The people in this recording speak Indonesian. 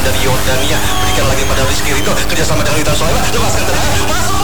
dari Yordania. Berikan lagi pada Rizky Ridho kerjasama dengan Witan Soleman. Lepaskan tendangan, masuk